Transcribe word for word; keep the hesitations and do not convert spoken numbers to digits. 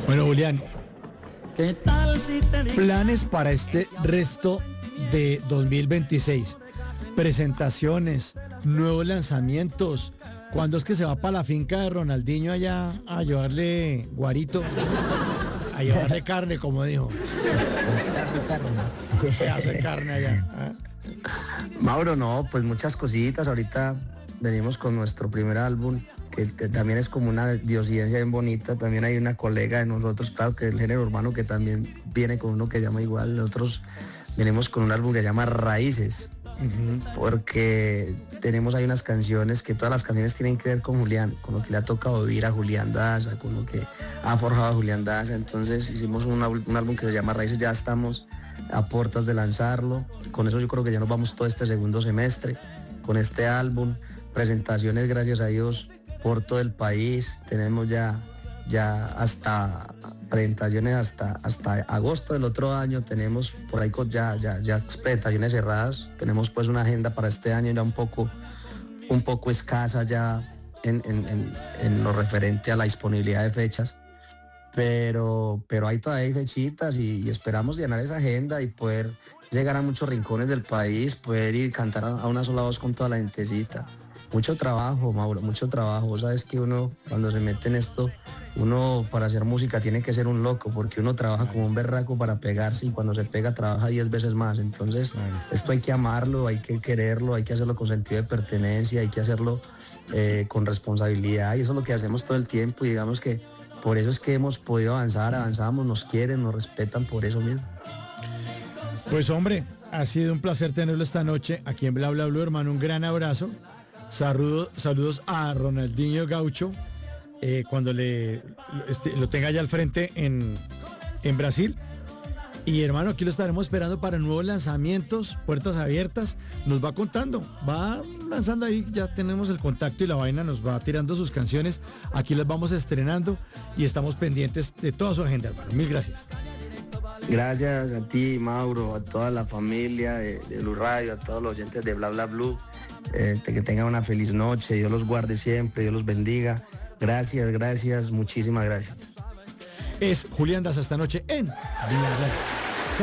Bueno, Julián, ¿Qué tal si te digo? planes para este resto de dos mil veintiséis. Presentaciones, nuevos lanzamientos. ¿Cuándo es que se va para la finca de Ronaldinho allá a llevarle guarito? A llevarle carne, como dijo. Pedazo de carne allá. ¿Ah? Mauro, no, pues muchas cositas. Ahorita venimos con nuestro primer álbum, que te- también es como una diosidencia bien bonita. También hay una colega de nosotros, claro, que es el género urbano, que también viene con uno que llama igual. Nosotros venimos con un álbum que se llama Raíces, Ujú. porque tenemos ahí unas canciones que todas las canciones tienen que ver con Julián, con lo que le ha tocado vivir a Julián Daza, con lo que ha forjado a Julián Daza. Entonces hicimos un, ál- un álbum que se llama Raíces, ya estamos a puertas de lanzarlo. Con eso yo creo que ya nos vamos todo este segundo semestre, con este álbum, presentaciones gracias a Dios por todo el país. Tenemos ya, ya hasta presentaciones hasta, hasta agosto del otro año. Tenemos por ahí con ya, ya, ya presentaciones cerradas. Tenemos pues una agenda para este año ya un poco, un poco escasa ya en, en, en, en lo referente a la disponibilidad de fechas. Pero, pero hay todavía fechitas y, y esperamos llenar esa agenda y poder llegar a muchos rincones del país, poder ir a cantar a, a una sola voz con toda la gentecita. Mucho trabajo, Mauro, mucho trabajo. Vos sabes que uno, cuando se mete en esto, uno para hacer música tiene que ser un loco, porque uno trabaja como un berraco para pegarse y cuando se pega trabaja diez veces más. Entonces, esto hay que amarlo, hay que quererlo, hay que hacerlo con sentido de pertenencia, hay que hacerlo eh, con responsabilidad y eso es lo que hacemos todo el tiempo y digamos que por eso es que hemos podido avanzar, avanzamos, nos quieren, nos respetan por eso mismo. Pues hombre, ha sido un placer tenerlo esta noche aquí en Bla Bla Blue, hermano. Un gran abrazo. Saludo- saludos a Ronaldinho Gaucho. eh, cuando le este, lo tenga ya al frente en, en Brasil. Y hermano, aquí lo estaremos esperando para nuevos lanzamientos, puertas abiertas. Nos va contando, va lanzando ahí, ya tenemos el contacto y la vaina, nos va tirando sus canciones. Aquí las vamos estrenando y estamos pendientes de toda su agenda, hermano. Mil gracias. Gracias a ti, Mauro, a toda la familia de, de Blue Radio, a todos los oyentes de Bla Bla Blue. Eh, que tengan una feliz noche, Dios los guarde siempre, Dios los bendiga. Gracias, gracias, muchísimas gracias. Es Julián Daza esta noche en Bla Bla.